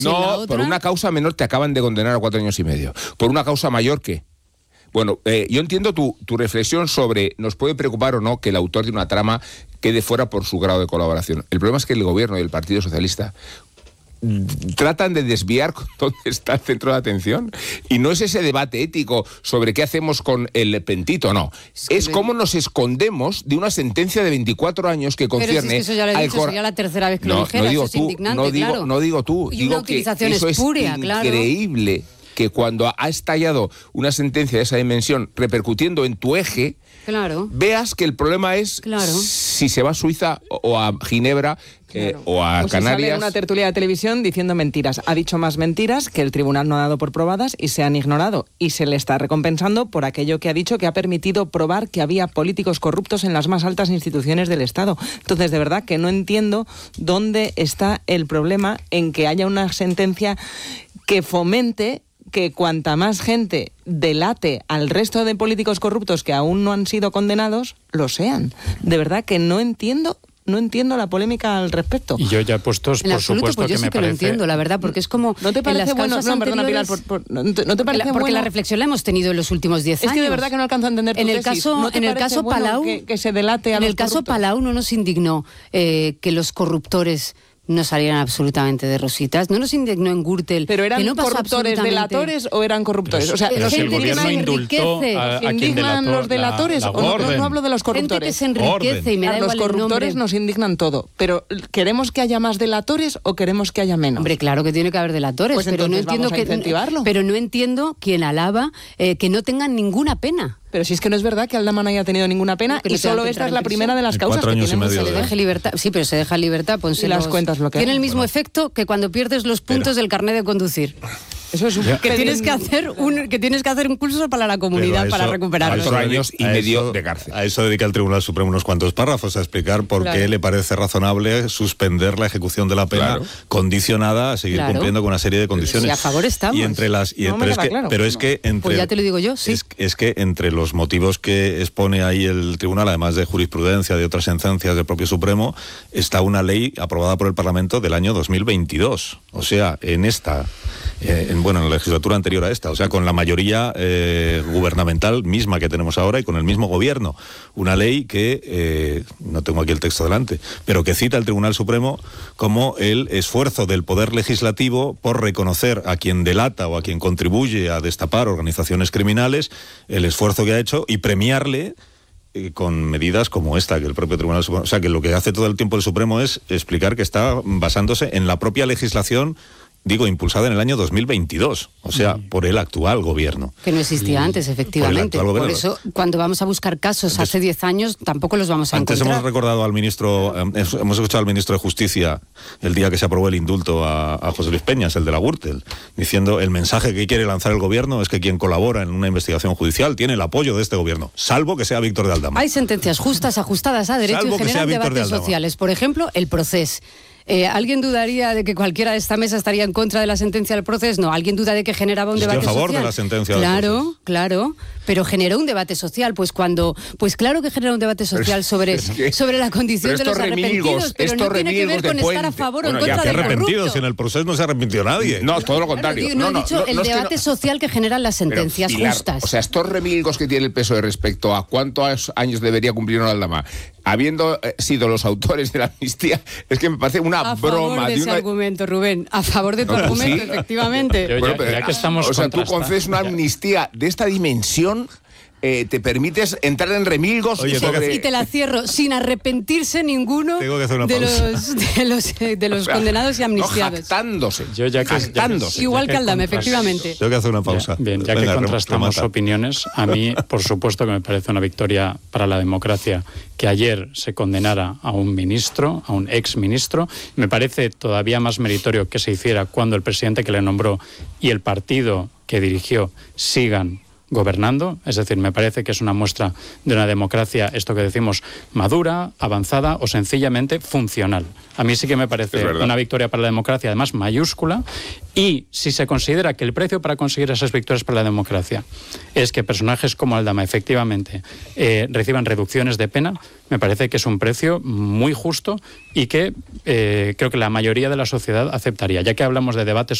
No, por una causa menor te acaban de condenar a 4 años y medio. Por una causa mayor, ¿qué? Bueno, yo entiendo tu reflexión sobre nos puede preocupar o no que el autor de una trama quede fuera por su grado de colaboración. El problema es que el gobierno y el Partido Socialista tratan de desviar dónde está el centro de atención, y no es ese debate ético sobre qué hacemos con el pentito, no. Es cómo nos escondemos de una sentencia de 24 años que concierne... Pero si es que eso ya lo he dicho, sería la tercera vez que lo dijera, eso es indignante, claro. No digo tú, y digo una utilización que eso espuria, es increíble, que cuando ha estallado una sentencia de esa dimensión repercutiendo en tu eje, veas que el problema es si se va a Suiza o a Ginebra o a Canarias. Sale en una tertulia de televisión diciendo mentiras. Ha dicho más mentiras que el tribunal no ha dado por probadas y se han ignorado. Y se le está recompensando por aquello que ha dicho, que ha permitido probar que había políticos corruptos en las más altas instituciones del Estado. Entonces, de verdad que no entiendo dónde está el problema en que haya una sentencia que fomente que cuanta más gente delate al resto de políticos corruptos que aún no han sido condenados, lo sean. De verdad que no entiendo la polémica al respecto. Y yo ya puestos, por supuesto, pues yo que sí me que parece... lo entiendo, la verdad, porque es como... ¿No te parece bueno? No, perdona, Pilar, ¿no te parece porque bueno? la reflexión la hemos tenido en los últimos 10 años. Es que de verdad que no alcanzo a entender tu tesis. En el caso bueno Palau, que se delate a en los el caso corruptos? Palau no nos indignó que los corruptores no salieran absolutamente de rositas. No nos indignó en Gürtel. ¿Pero eran que no corruptores delatores o eran corruptores? Pero, o sea, pero si el gobierno indultó a quien indignan delató los delatores. No hablo de los corruptores. Gente que se enriquece y me da igual los corruptores nos indignan todo. Pero ¿queremos que haya más delatores o queremos que haya menos? Hombre, claro que tiene que haber delatores, pues pero no entiendo vamos a incentivarlo. Pero no entiendo quien alaba que no tengan ninguna pena. Pero si es que no es verdad que Aldama no haya tenido ninguna pena y solo esta es la primera de las causas que tiene. Se le deje libertad. Sí, pero se deja libertad. Y las cuentas bloqueadas. Tiene el mismo efecto que cuando pierdes los puntos del carnet de conducir. Eso es que tienes que hacer un curso para la comunidad para recuperarlo. 4 años y medio de cárcel. A eso dedica el Tribunal Supremo unos cuantos párrafos, a explicar por qué le parece razonable suspender la ejecución de la pena condicionada a seguir cumpliendo con una serie de condiciones. Y a favor estamos. Y entre las, pero es que entre, pues ya te lo digo yo, sí. Es que entre los motivos que expone ahí el Tribunal, además de jurisprudencia, de otras sentencias del propio Supremo, está una ley aprobada por el Parlamento del año 2022. O sea, en la legislatura anterior a esta, o sea, con la mayoría gubernamental misma que tenemos ahora y con el mismo gobierno. Una ley que, no tengo aquí el texto delante, pero que cita el Tribunal Supremo como el esfuerzo del Poder Legislativo por reconocer a quien delata o a quien contribuye a destapar organizaciones criminales, el esfuerzo que ha hecho y premiarle con medidas como esta, que el propio Tribunal Supremo... O sea, que lo que hace todo el tiempo el Supremo es explicar que está basándose en la propia legislación, impulsada en el año 2022, o sea, por el actual gobierno. Que no existía antes, efectivamente. Por eso, cuando vamos a buscar casos hace 10 años, tampoco los vamos a encontrar. Antes hemos recordado al ministro, hemos escuchado al ministro de Justicia el día que se aprobó el indulto a José Luis Peñas, el de la Gürtel, diciendo el mensaje que quiere lanzar el gobierno es que quien colabora en una investigación judicial tiene el apoyo de este gobierno, salvo que sea Víctor de Aldama. Hay sentencias justas, ajustadas a derecho y generan debates sociales. Por ejemplo, el Procés. ¿Alguien dudaría de que cualquiera de esta mesa estaría en contra de la sentencia del Procés? No. ¿Alguien duda de que generaba un debate social? Estoy a favor de la sentencia del Procés. Claro. Pero generó un debate social. Pues claro que generó un debate social sobre la condición de los arrepentidos, pero no tiene que ver con estar a favor o en contra del corrupto. Si en el Procés no se arrepintió nadie. No, todo lo contrario. He dicho el debate social que generan las sentencias justas. O sea, estos remilgos que tiene el PSOE respecto a cuántos años debería cumplir Aldama, habiendo sido los autores de la amnistía, es que me parece una broma. A favor de ese argumento, Rubén. A favor de tu argumento, efectivamente. Ya que estamos tú concedes una amnistía de esta dimensión, te permites entrar en remilgos y te la cierro sin arrepentirse ninguno de los condenados y amnistiados. Jactándose. Igual que Aldama, efectivamente. Tengo que hacer una pausa. Bien, ya que contrastamos opiniones, a mí, por supuesto que me parece una victoria para la democracia que ayer se condenara a un ministro, a un exministro. Me parece todavía más meritorio que se hiciera cuando el presidente que le nombró y el partido que dirigió sigan gobernando. Es decir, me parece que es una muestra de una democracia, esto que decimos, madura, avanzada o sencillamente funcional. A mí sí que me parece una victoria para la democracia, además mayúscula, y si se considera que el precio para conseguir esas victorias para la democracia es que personajes como Aldama efectivamente reciban reducciones de pena, me parece que es un precio muy justo y que creo que la mayoría de la sociedad aceptaría. Ya que hablamos de debates